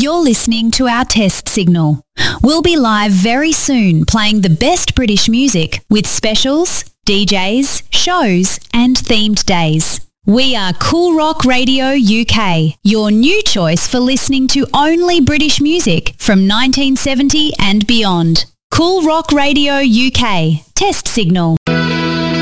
You're listening to our test signal. We'll be live very soon playing the best British music with specials, DJs, shows and themed days. We are Cool Rock Radio UK, your new choice for listening to only British music from 1970 and beyond. Cool Rock Radio UK, test signal.